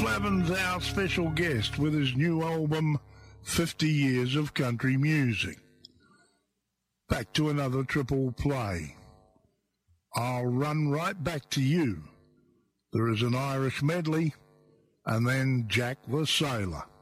Evans, our special guest, with his new album, 50 Years of Country Music. Back to another triple play. I'll Run Right Back to You. There is an Irish medley, and then Jack the Sailor.